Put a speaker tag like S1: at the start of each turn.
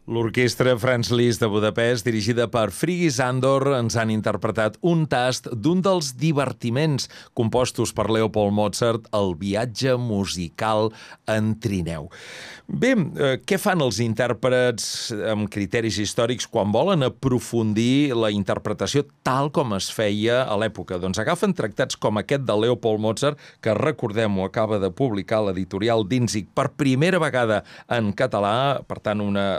S1: L'orquestra Franz Liszt de Budapest, dirigida per Frigyes Andor, ens han interpretat un tast d'un dels divertiments compostos per Leopold Mozart, el viatge musical en trineu. Bé, què fan els intèrprets amb criteris històrics quan volen aprofundir la interpretació tal com es feia a l'època? Doncs agafen tractats com aquest de Leopold Mozart, que recordem-ho, acaba de publicar l'editorial Dinzig per primera vegada en català, per tant una